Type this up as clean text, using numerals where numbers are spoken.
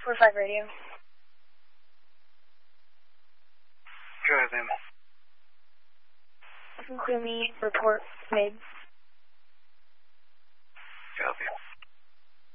4-5 radio. Go ahead, ma'am. Include me, report made.